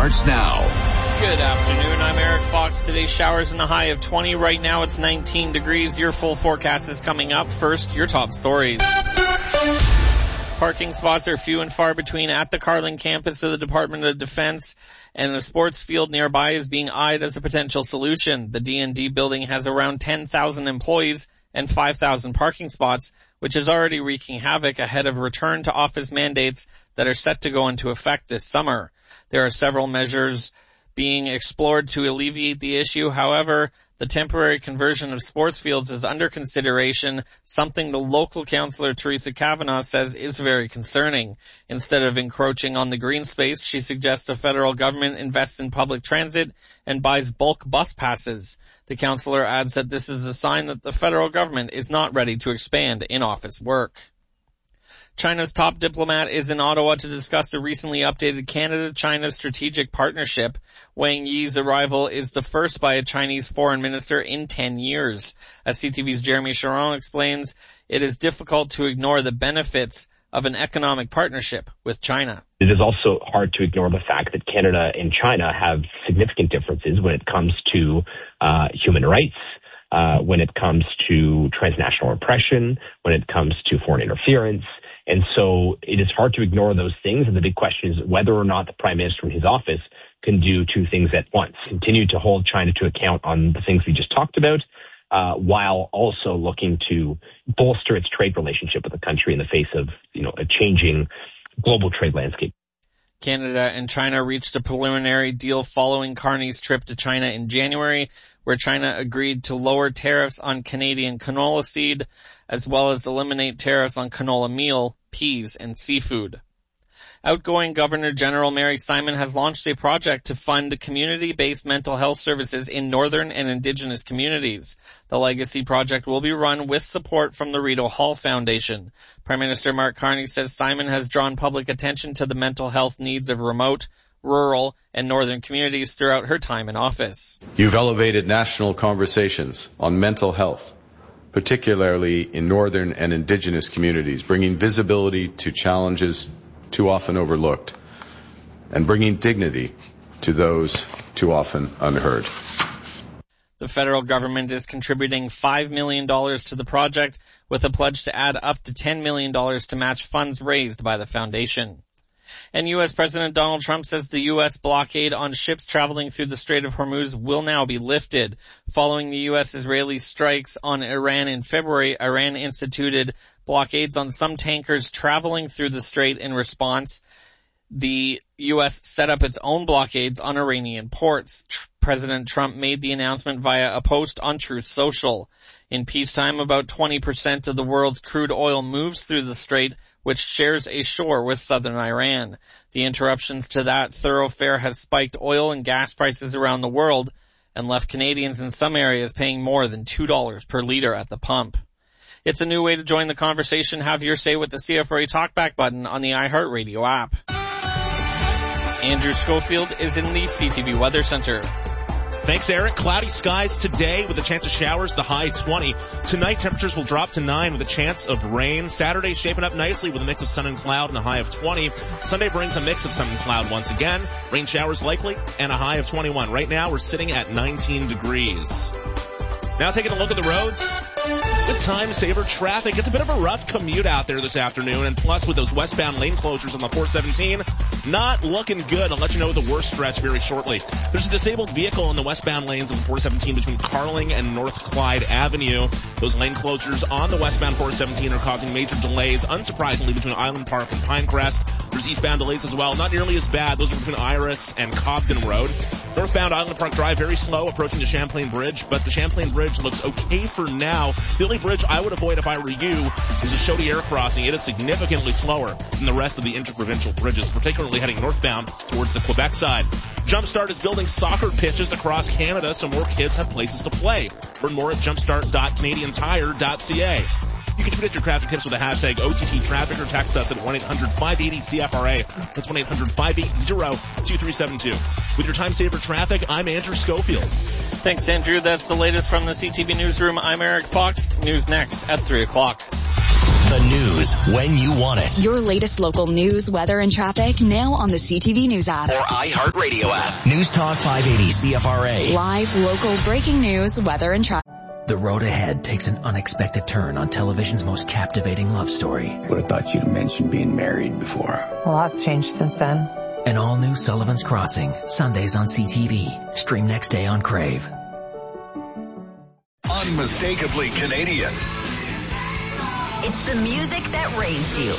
starts now. Good afternoon, I'm Eric Fox. Today's showers in the high of 20. Right now it's 19 degrees. Your full forecast is coming up. First, your top stories. Parking spots are few and far between at the Carling campus of the Department of Defense, and the sports field nearby is being eyed as a potential solution. The D&D building has around 10,000 employees and 5,000 parking spots, which is already wreaking havoc ahead of return to office mandates that are set to go into effect this summer. There are several measures being explored to alleviate the issue. However, the temporary conversion of sports fields is under consideration, something the local councillor Teresa Kavanagh says is very concerning. Instead of encroaching on the green space, she suggests the federal government invests in public transit and buys bulk bus passes. The councillor adds that this is a sign that the federal government is not ready to expand in-office work. China's top diplomat is in Ottawa to discuss the recently updated Canada-China strategic partnership. Wang Yi's arrival is the first by a Chinese foreign minister in 10 years. As CTV's Jeremy Charon explains, it is difficult to ignore the benefits of an economic partnership with China. It is also hard to ignore the fact that Canada and China have significant differences when it comes to human rights, when it comes to transnational oppression, when it comes to foreign interference. And so it is hard to ignore those things. And the big question is whether or not the Prime Minister in his office can do two things at once. Continue to hold China to account on the things we just talked about, while also looking to bolster its trade relationship with the country in the face of, a changing global trade landscape. Canada and China reached a preliminary deal following Carney's trip to China in January, where China agreed to lower tariffs on Canadian canola seed, as well as eliminate tariffs on canola meal, peas, and seafood. Outgoing Governor General Mary Simon has launched a project to fund community-based mental health services in northern and indigenous communities. The Legacy Project will be run with support from the Rideau Hall Foundation. Prime Minister Mark Carney says Simon has drawn public attention to the mental health needs of remote, rural, and northern communities throughout her time in office. You've elevated national conversations on mental health, particularly in northern and indigenous communities, bringing visibility to challenges too often overlooked and bringing dignity to those too often unheard. The federal government is contributing $5 million to the project with a pledge to add up to $10 million to match funds raised by the foundation. And U.S. President Donald Trump says the U.S. blockade on ships traveling through the Strait of Hormuz will now be lifted. Following the U.S.-Israeli strikes on Iran in February, Iran instituted blockades on some tankers traveling through the strait. In response, the U.S. set up its own blockades on Iranian ports. President Trump made the announcement via a post on Truth Social. In peacetime, about 20% of the world's crude oil moves through the strait, which shares a shore with southern Iran. The interruptions to that thoroughfare has spiked oil and gas prices around the world and left Canadians in some areas paying more than $2 per liter at the pump. It's a new way to join the conversation. Have your say with the CFRA Talkback button on the iHeartRadio app. Andrew Schofield is in the CTV Weather Center. Thanks, Eric. Cloudy skies today with a chance of showers, the high 20. Tonight, temperatures will drop to 9 with a chance of rain. Saturday shaping up nicely with a mix of sun and cloud and a high of 20. Sunday brings a mix of sun and cloud once again. Rain showers likely and a high of 21. Right now, we're sitting at 19 degrees. Now taking a look at the roads with time-saver traffic. It's a bit of a rough commute out there this afternoon, and plus with those westbound lane closures on the 417, not looking good. I'll let you know the worst stretch very shortly. There's a disabled vehicle in the westbound lanes of the 417 between Carling and North Clyde Avenue. Those lane closures on the westbound 417 are causing major delays, unsurprisingly, between Island Park and Pinecrest. There's eastbound delays as well, not nearly as bad. Those are between Iris and Cobden Road. Northbound Island Park Drive, very slow approaching the Champlain Bridge, but the Champlain Bridge looks okay for now. The only bridge I would avoid if I were you is the Chaudière Air Crossing. It is significantly slower than the rest of the interprovincial bridges, particularly heading northbound towards the Quebec side. Jumpstart is building soccer pitches across Canada so more kids have places to play. Learn more at jumpstart.canadiantire.ca. You can tweet us your traffic tips with the hashtag OTTTraffic or text us at 1-800-580-CFRA. That's 1-800-580-2372. With your time saver traffic, I'm Andrew Schofield. Thanks, Andrew. That's the latest from the CTV Newsroom. I'm Eric Fox. News next at 3 o'clock. The news when you want it. Your latest local news, weather, and traffic now on the CTV News app. Or iHeartRadio app. News Talk 580 CFRA. Live, local, breaking news, weather, and traffic. The road ahead takes an unexpected turn on television's most captivating love story. Would have thought you'd mentioned being married before. A lot's changed since then. An all-new Sullivan's Crossing, Sundays on CTV. Stream next day on Crave. Unmistakably Canadian. It's the music that raised you.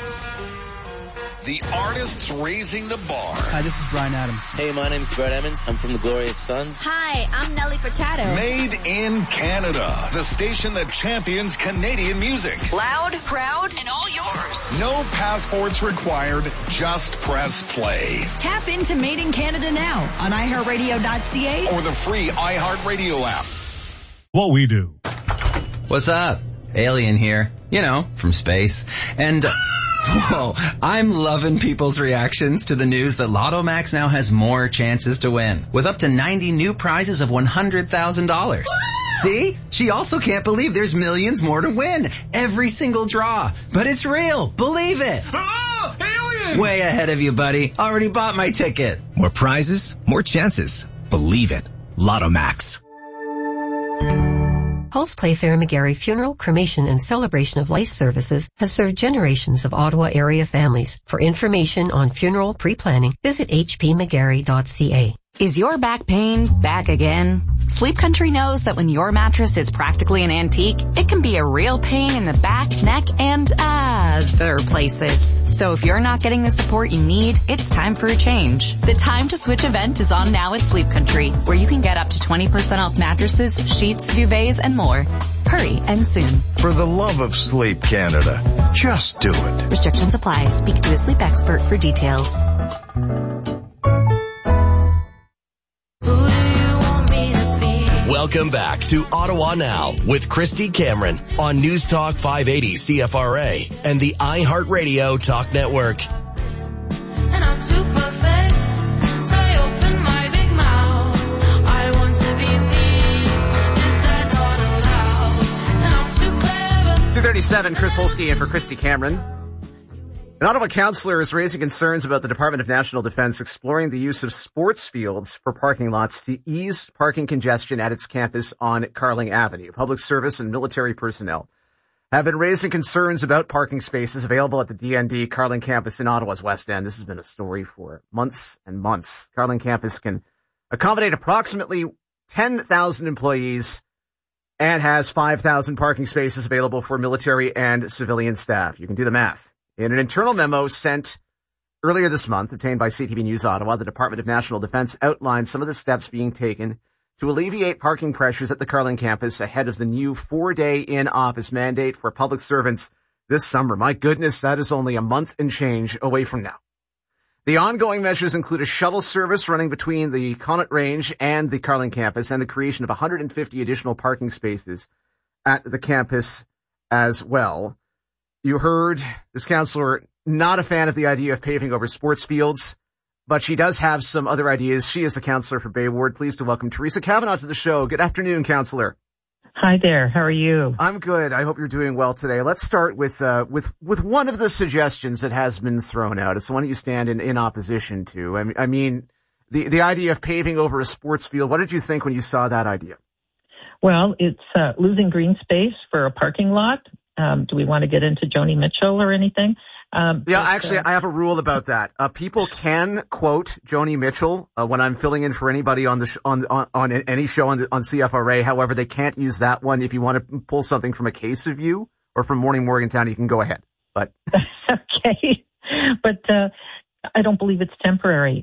The artists raising the bar. Hi, this is Bryan Adams. Hey, my name's Brett Emmons. I'm from the Glorious Sons. Hi, I'm Nelly Furtado. Made in Canada. The station that champions Canadian music. Loud, proud, and all yours. No passports required. Just press play. Tap into Made in Canada now on iHeartRadio.ca or the free iHeartRadio app. What we do. What's up? Alien here. You know, from space. And... whoa, I'm loving people's reactions to the news that Lotto Max now has more chances to win, with up to 90 new prizes of $100,000. See? She also can't believe there's millions more to win. Every single draw. But it's real. Believe it. Oh, alien! Way ahead of you, buddy. Already bought my ticket. More prizes, more chances. Believe it. Lotto Max. Pulse Playfair McGarry Funeral, Cremation, and Celebration of Life Services has served generations of Ottawa area families. For information on funeral pre-planning, visit hpmcgarry.ca. Is your back pain back again? Sleep Country knows that when your mattress is practically an antique, it can be a real pain in the back, neck, and other places. So if you're not getting the support you need, it's time for a change. The Time to Switch event is on now at Sleep Country, where you can get up to 20% off mattresses, sheets, duvets, and more. Hurry and soon. For the love of Sleep Canada, just do it. Restrictions apply. Speak to a sleep expert for details. Welcome back to Ottawa Now with Christy Cameron on News Talk 580 CFRA and the iHeartRadio Talk Network. And I'm too perfect, so I open my big mouth. I want to be me, is that not allowed? And I'm too clever. 237, Chris Holsky in for Christy Cameron. An Ottawa councillor is raising concerns about the Department of National Defence exploring the use of sports fields for parking lots to ease parking congestion at its campus on Carling Avenue. Public service and military personnel have been raising concerns about parking spaces available at the DND Carling campus in Ottawa's West End. This has been a story for months and months. Carling campus can accommodate approximately 10,000 employees and has 5,000 parking spaces available for military and civilian staff. You can do the math. In an internal memo sent earlier this month, obtained by CTV News Ottawa, the Department of National Defence outlined some of the steps being taken to alleviate parking pressures at the Carling campus ahead of the new 4-day in-office mandate for public servants this summer. My goodness, that is only a month and change away from now. The ongoing measures include a shuttle service running between the Connaught Range and the Carling campus and the creation of 150 additional parking spaces at the campus as well. You heard this councillor not a fan of the idea of paving over sports fields, but she does have some other ideas. She is the councillor for Bay Ward. Pleased to welcome Teresa Kavanagh to the show. Good afternoon, councillor. Hi there. How are you? I'm good. I hope you're doing well today. Let's start with one of the suggestions that has been thrown out. It's the one you stand in opposition to. I mean, the idea of paving over a sports field. What did you think when you saw that idea? Well, it's losing green space for a parking lot. Do we want to get into Joni Mitchell or anything? Actually, I have a rule about that. People can quote Joni Mitchell when I'm filling in for anybody on any show on CFRA. However, they can't use that one. If you want to pull something from A Case of You or from Morning Morgantown, you can go ahead. But okay, but I don't believe it's temporary.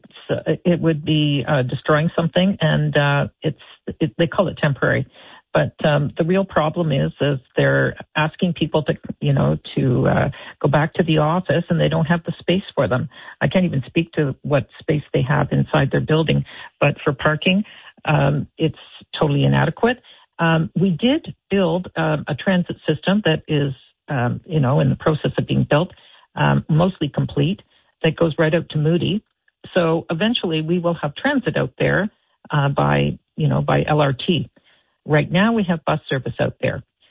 It would be destroying something, and they call it temporary. But the real problem is they're asking people to go back to the office, and they don't have the space for them. I can't even speak to what space they have inside their building. But for parking, it's totally inadequate. We did build a transit system that is, in the process of being built, mostly complete, that goes right out to Moody. So eventually we will have transit out there by LRT. Right now we have bus service out there.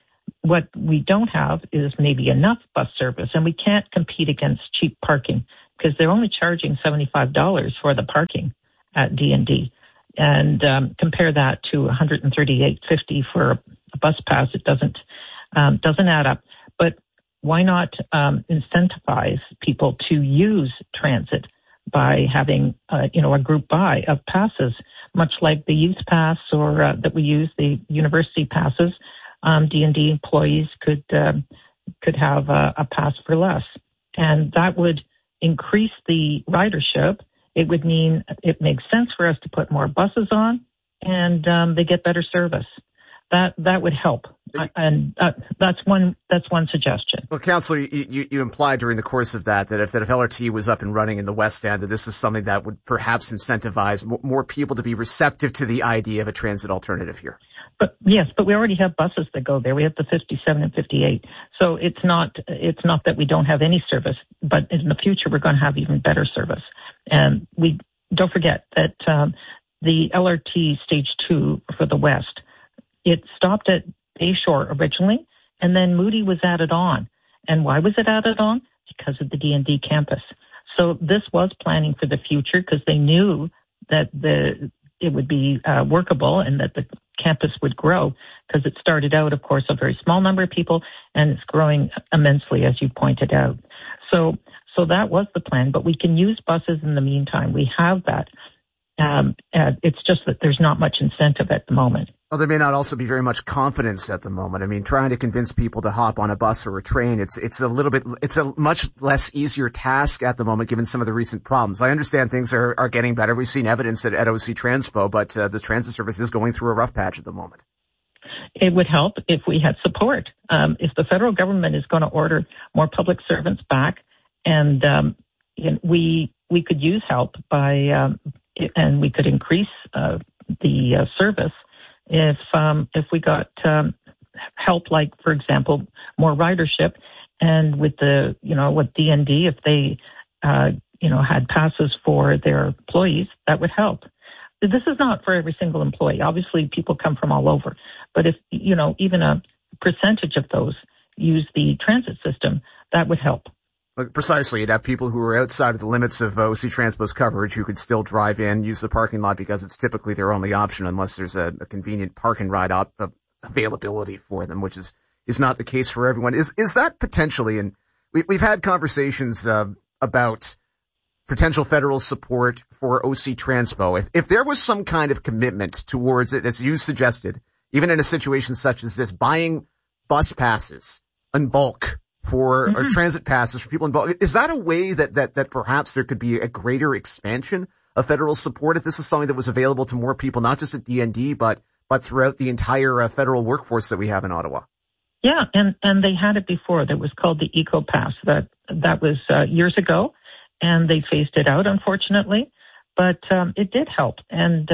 what we don't have is maybe enough bus service, and we can't compete against cheap parking because they're only charging $75 for the parking at D&D. And compare that to $138.50 for a bus pass. It doesn't add up. But why not incentivize people to use transit by having a group buy of passes, much like the youth pass or that we use, the university passes. D&D employees could have a pass for less, and that would increase the ridership. It would mean it makes sense for us to put more buses on, and they get better service. That would help, and that's one suggestion. Well, Councillor, you implied during the course of that if LRT was up and running in the West End, that this is something that would perhaps incentivize more people to be receptive to the idea of a transit alternative here. But we already have buses that go there. We have the 57 and 58. So it's not that we don't have any service, but in the future we're going to have even better service. And we don't forget that the LRT Stage 2 for the West, it stopped at Bayshore originally, and then Moody was added on. And why was it added on? Because of the D&D campus. So this was planning for the future because they knew that it would be workable and that the campus would grow, because it started out, of course, a very small number of people, and it's growing immensely, as you pointed out. So that was the plan, but we can use buses in the meantime. We have that. It's just that there's not much incentive at the moment. Well, there may not also be very much confidence at the moment. I mean, trying to convince people to hop on a bus or a train, it's a much less easier task at the moment, given some of the recent problems. I understand things are getting better. We've seen evidence at OC Transpo, but the transit service is going through a rough patch at the moment. It would help if we had support. If the federal government is going to order more public servants back, and we could use help by, and we could increase the service if we got help, like, for example, more ridership, and with with D&D, if they had passes for their employees, that would help. This is not for every single employee. Obviously, people come from all over, but if even a percentage of those use the transit system, that would help. Precisely. You'd have people who are outside of the limits of OC Transpo's coverage who could still drive in, use the parking lot because it's typically their only option unless there's a convenient park and ride availability for them, which is not the case for everyone. Is that potentially, and we've had conversations about potential federal support for OC Transpo. If there was some kind of commitment towards it, as you suggested, even in a situation such as this, buying bus passes in bulk for or transit passes for people in bulk, is that a way that perhaps there could be a greater expansion of federal support if this is something that was available to more people, not just at D&D, but throughout the entire federal workforce that we have in Ottawa? Yeah, and they had it before. That was called the Eco Pass. That was years ago, and they phased it out, unfortunately. But it did help, and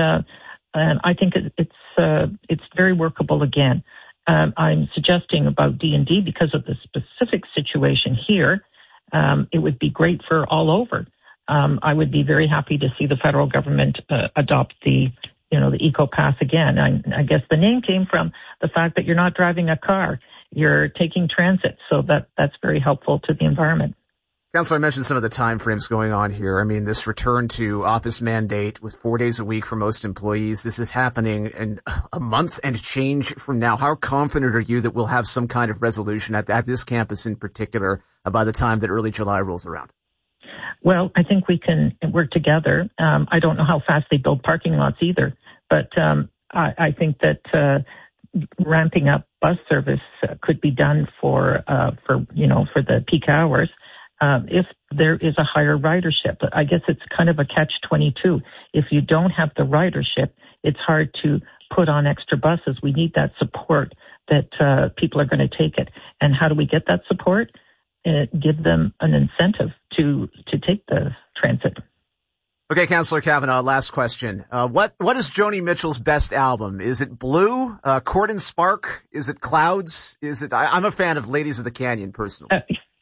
I think it's very workable again. I'm suggesting about D&D because of the specific situation here. It would be great for all over. I would be very happy to see the federal government adopt the Eco Pass again. I guess the name came from the fact that you're not driving a car, you're taking transit. So that's very helpful to the environment. Councillor, I mentioned some of the time frames going on here. I mean, this return to office mandate with 4 days a week for most employees, this is happening in a month and change from now. How confident are you that we'll have some kind of resolution at this campus in particular by the time that early July rolls around? Well, I think we can work together. I don't know how fast they build parking lots either, but I think that ramping up bus service could be done for the peak hours. If there is a higher ridership. I guess it's kind of a catch-22. If you don't have the ridership, it's hard to put on extra buses. We need that support that people are going to take it. And how do we get that support? Give them an incentive to take the transit. Okay, Councillor Kavanagh, last question. What is Joni Mitchell's best album? Is it Blue, Court and Spark? Is it Clouds? I'm a fan of Ladies of the Canyon, personally.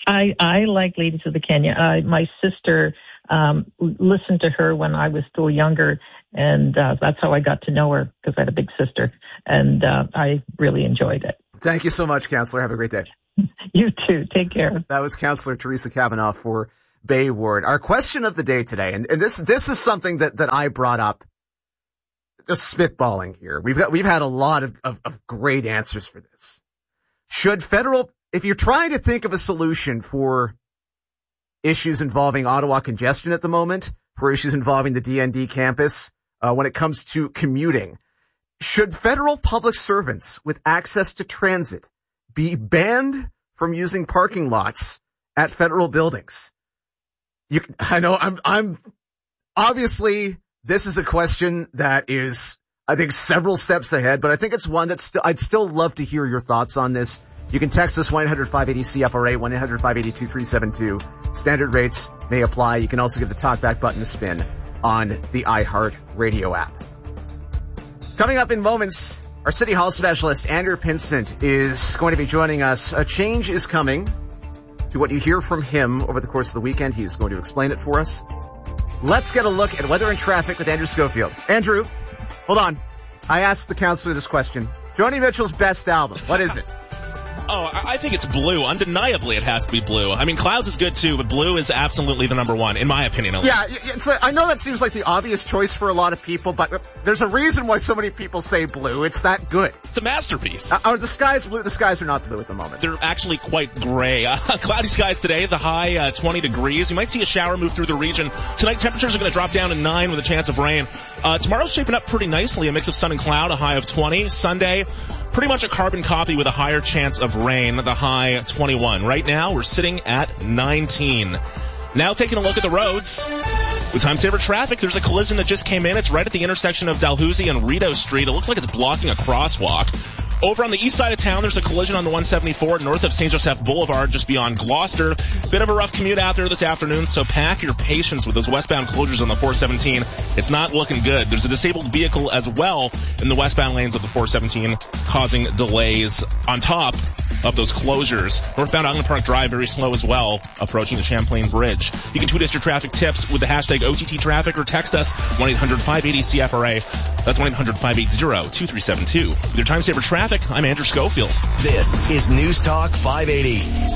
I like Ladies of the Canyon. My sister listened to her when I was still younger, and that's how I got to know her, because I had a big sister, and I really enjoyed it. Thank you so much, Councillor. Have a great day. You too. Take care. That was Councillor Teresa Kavanaugh for Bay Ward. Our question of the day today, and this is something that I brought up, just spitballing here. We've had a lot of great answers for this. Should if you're trying to think of a solution for issues involving Ottawa congestion at the moment, for issues involving the DND campus, when it comes to commuting, should federal public servants with access to transit be banned from using parking lots at federal buildings? I know I'm obviously this is a question that is, I think, several steps ahead, but I think it's one that I'd still love to hear your thoughts on this. You can text us 1-800-580-CFRA, 1-800-580-2372. Standard rates may apply. You can also give the talkback button a spin on the iHeart Radio app. Coming up in moments, our City Hall specialist, Andrew Pinsent, is going to be joining us. A change is coming to what you hear from him over the course of the weekend. He's going to explain it for us. Let's get a look at weather and traffic with Andrew Schofield. Andrew, hold on. I asked the counselor this question. Joni Mitchell's best album, what is it? Oh, I think it's Blue. Undeniably, it has to be Blue. I mean, Clouds is good too, but Blue is absolutely the number one, in my opinion. Yeah, I know that seems like the obvious choice for a lot of people, but there's a reason why so many people say Blue. It's that good. It's a masterpiece. Are the skies blue? The skies are not blue at the moment. They're actually quite gray. Cloudy skies today, the high 20 degrees. You might see a shower move through the region. Tonight, temperatures are going to drop down to 9 with a chance of rain. Tomorrow's shaping up pretty nicely, a mix of sun and cloud, a high of 20. Sunday, pretty much a carbon copy with a higher chance of rain, the high 21. Right now, we're sitting at 19. Now taking a look at the roads. With time saver traffic, there's a collision that just came in. It's right at the intersection of Dalhousie and Rideau Street. It looks like it's blocking a crosswalk. Over on the east side of town, there's a collision on the 174 north of St. Joseph Boulevard, just beyond Gloucester. Bit of a rough commute out there this afternoon, so pack your patience with those westbound closures on the 417. It's not looking good. There's a disabled vehicle as well in the westbound lanes of the 417, causing delays on top of those closures. Northbound Island Park Drive, very slow as well, approaching the Champlain Bridge. You can tweet us your traffic tips with the hashtag OTT traffic or text us 1-800-580-CFRA. That's 1-800-580-2372. With your time saver traffic, I'm Andrew Schofield. This is News Talk 580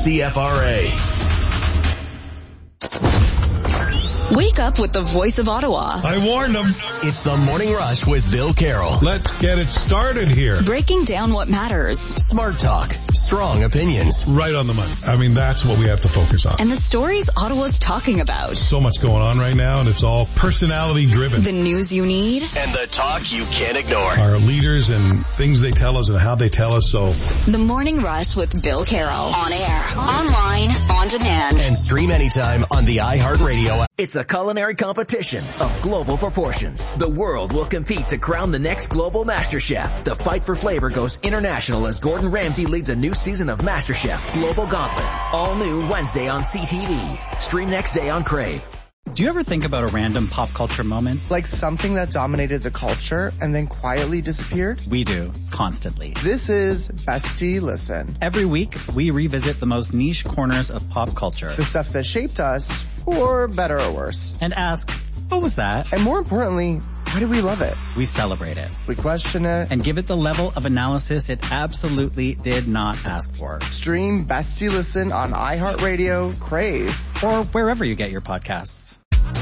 CFRA. Wake up with the voice of Ottawa. I warned them. It's the Morning Rush with Bill Carroll. Let's get it started here. Breaking down what matters. Smart talk, strong opinions. Right on the money. I mean, that's what we have to focus on. And the stories Ottawa's talking about. So much going on right now, and it's all personality driven. The news you need. And the talk you can't ignore. Our leaders and things they tell us and how they tell us so. The Morning Rush with Bill Carroll. On air, online, on demand. And stream anytime on the iHeart Radio app. It's a culinary competition of global proportions. The world will compete to crown the next global MasterChef. The fight for flavor goes international as Gordon Ramsay leads a new season of MasterChef Global Gauntlet. All new Wednesday on CTV. Stream next day on Crave. Do you ever think about a random pop culture moment? Like something that dominated the culture and then quietly disappeared? We do, constantly. This is Bestie Listen. Every week, we revisit the most niche corners of pop culture. The stuff that shaped us, for better or worse. And ask, what was that? And more importantly, why do we love it? We celebrate it. We question it. And give it the level of analysis it absolutely did not ask for. Stream Bestie Listen on iHeartRadio, Crave, or wherever you get your podcasts.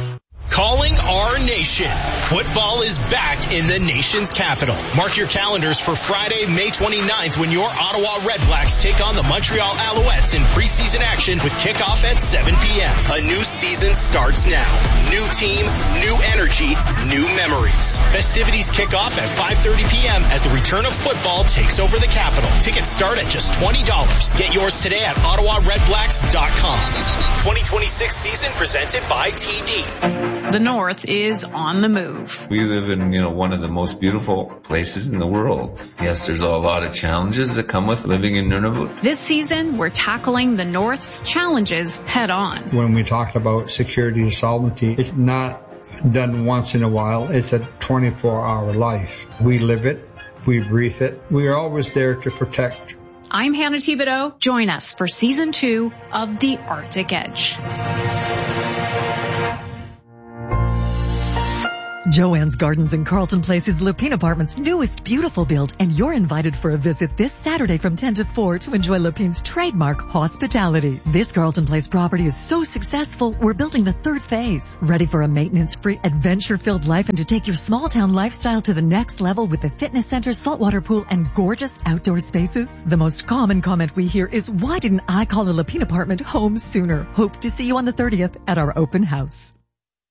Calling our nation. Football is back in the nation's capital. Mark your calendars for Friday, May 29th when your Ottawa Redblacks take on the Montreal Alouettes in preseason action with kickoff at 7 p.m. A new season starts now. New team, new energy, new memories. Festivities kick off at 5:30 p.m. as the return of football takes over the capital. Tickets start at just $20. Get yours today at OttawaRedblacks.com. 2026 season presented by TD. The North is on the move. We live in, one of the most beautiful places in the world. Yes, there's a lot of challenges that come with living in Nunavut. This season, we're tackling the North's challenges head on. When we talked about security and sovereignty, it's not done once in a while. It's a 24-hour life. We live it. We breathe it. We are always there to protect. I'm Hannah Thibodeau. Join us for Season 2 of The Arctic Edge. Joanne's Gardens in Carlton Place is Lapine Apartments' newest beautiful build, and you're invited for a visit this Saturday from 10 to 4 to enjoy Lapine's trademark hospitality. This Carlton Place property is so successful, we're building the third phase. Ready for a maintenance-free, adventure-filled life and to take your small-town lifestyle to the next level with a fitness center, saltwater pool, and gorgeous outdoor spaces? The most common comment we hear is, why didn't I call a Lapine apartment home sooner? Hope to see you on the 30th at our open house.